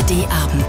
ARD-Abend.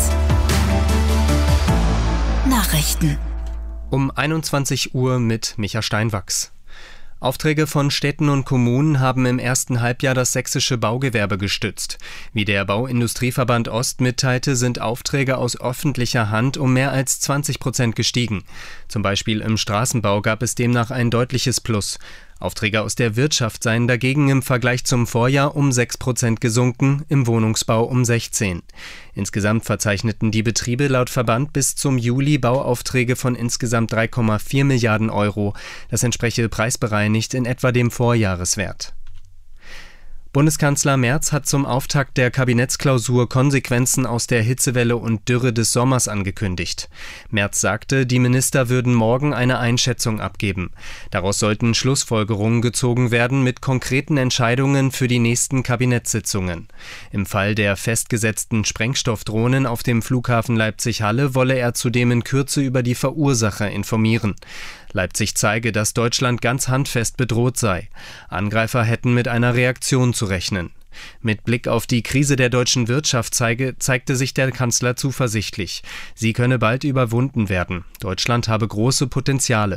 Nachrichten. Um 21 Uhr mit Micha Steinwachs. Aufträge von Städten und Kommunen haben im ersten Halbjahr das sächsische Baugewerbe gestützt. Wie der Bauindustrieverband Ost mitteilte, sind Aufträge aus öffentlicher Hand um mehr als 20% gestiegen. Zum Beispiel im Straßenbau gab es demnach ein deutliches Plus. Aufträge aus der Wirtschaft seien dagegen im Vergleich zum Vorjahr um 6% gesunken, im Wohnungsbau um 16%. Insgesamt verzeichneten die Betriebe laut Verband bis zum Juli Bauaufträge von insgesamt 3,4 Milliarden Euro. Das entspreche preisbereinigt in etwa dem Vorjahreswert. Bundeskanzler Merz hat zum Auftakt der Kabinettsklausur Konsequenzen aus der Hitzewelle und Dürre des Sommers angekündigt. Merz sagte, die Minister würden morgen eine Einschätzung abgeben. Daraus sollten Schlussfolgerungen gezogen werden mit konkreten Entscheidungen für die nächsten Kabinettssitzungen. Im Fall der festgesetzten Sprengstoffdrohnen auf dem Flughafen Leipzig-Halle wolle er zudem in Kürze über die Verursacher informieren. Leipzig zeige, dass Deutschland ganz handfest bedroht sei. Angreifer hätten mit einer Reaktion zu rechnen. Mit Blick auf die Krise der deutschen Wirtschaft zeigte sich der Kanzler zuversichtlich. Sie könne bald überwunden werden. Deutschland habe große Potenziale.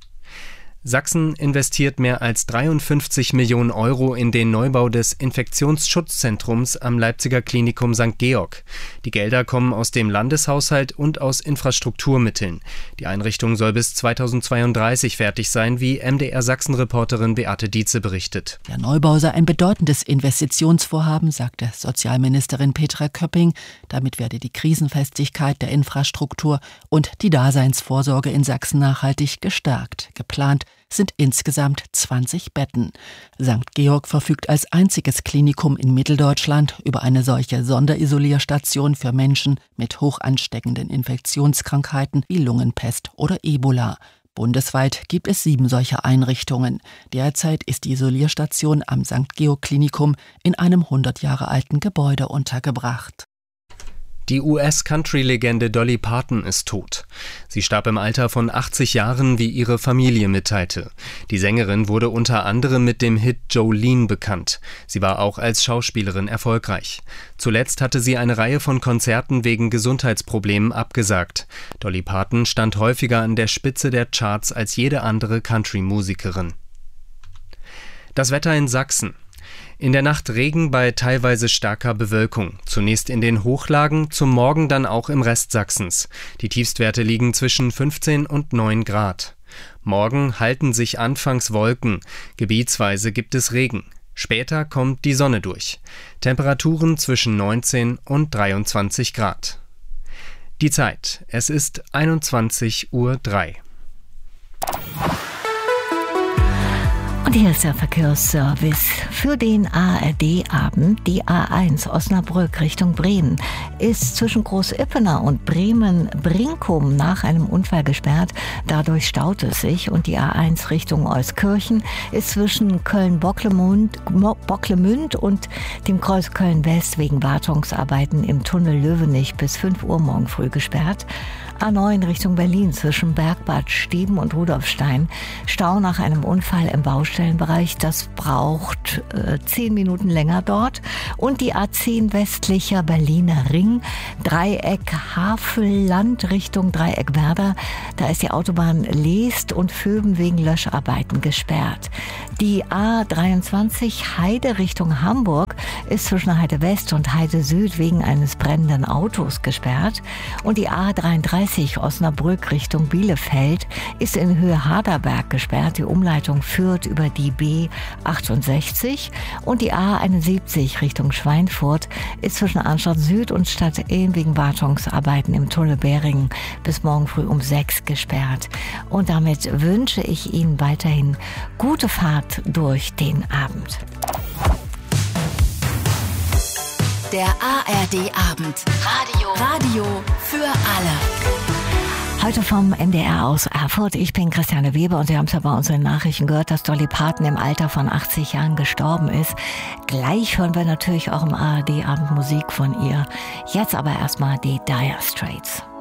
Sachsen investiert mehr als 53 Millionen Euro in den Neubau des Infektionsschutzzentrums am Leipziger Klinikum St. Georg. Die Gelder kommen aus dem Landeshaushalt und aus Infrastrukturmitteln. Die Einrichtung soll bis 2032 fertig sein, wie MDR-Sachsen-Reporterin Beate Dietze berichtet. Der Neubau sei ein bedeutendes Investitionsvorhaben, sagte Sozialministerin Petra Köpping. Damit werde die Krisenfestigkeit der Infrastruktur und die Daseinsvorsorge in Sachsen nachhaltig gestärkt. Geplant sind insgesamt 20 Betten. St. Georg verfügt als einziges Klinikum in Mitteldeutschland über eine solche Sonderisolierstation für Menschen mit hochansteckenden Infektionskrankheiten wie Lungenpest oder Ebola. Bundesweit gibt es 7 solcher Einrichtungen. Derzeit ist die Isolierstation am St. Georg Klinikum in einem 100 Jahre alten Gebäude untergebracht. Die US-Country-Legende Dolly Parton ist tot. Sie starb im Alter von 80 Jahren, wie ihre Familie mitteilte. Die Sängerin wurde unter anderem mit dem Hit Jolene bekannt. Sie war auch als Schauspielerin erfolgreich. Zuletzt hatte sie eine Reihe von Konzerten wegen Gesundheitsproblemen abgesagt. Dolly Parton stand häufiger an der Spitze der Charts als jede andere Country-Musikerin. Das Wetter in Sachsen. In der Nacht Regen bei teilweise starker Bewölkung. Zunächst in den Hochlagen, zum Morgen dann auch im Rest Sachsens. Die Tiefstwerte liegen zwischen 15 und 9 Grad. Morgen halten sich anfangs Wolken. Gebietsweise gibt es Regen. Später kommt die Sonne durch. Temperaturen zwischen 19 und 23 Grad. Die Zeit. Es ist 21:03 Uhr. Und hier ist der Verkehrsservice für den ARD-Abend. Die A1 Osnabrück Richtung Bremen ist zwischen Groß-Ippener und Bremen-Brinkum nach einem Unfall gesperrt. Dadurch staut es sich. Und die A1 Richtung Euskirchen ist zwischen Köln-Bocklemünd und dem Kreuz Köln-West wegen Wartungsarbeiten im Tunnel Löwenich bis 5 Uhr morgen früh gesperrt. A9 Richtung Berlin zwischen Bergbad Steben und Rudolfstein. Stau nach einem Unfall im Baustellenbereich. Das braucht 10 Minuten länger dort. Und die A10 westlicher Berliner Ring. Dreieck Havelland Richtung Dreieck Werder. Da ist die Autobahn Leest und Vöben wegen Löscharbeiten gesperrt. Die A23 Heide Richtung Hamburg ist zwischen Heide West und Heide Süd wegen eines brennenden Autos gesperrt. Und die A33 Osnabrück Richtung Bielefeld ist in Höhe Harderberg gesperrt. Die Umleitung führt über die B68 und die A71 Richtung Schweinfurt ist zwischen Arnstadt Süd und Stadt Ehn wegen Wartungsarbeiten im Tunnel Beringen bis morgen früh um 6 gesperrt. Und damit wünsche ich Ihnen weiterhin gute Fahrt durch den Abend. Der ARD-Abend. Radio für alle. Heute vom MDR aus Erfurt. Ich bin Christiane Weber und Sie haben es ja bei unseren Nachrichten gehört, dass Dolly Parton im Alter von 80 Jahren gestorben ist. Gleich hören wir natürlich auch im ARD-Abend Musik von ihr. Jetzt aber erstmal die Dire Straits.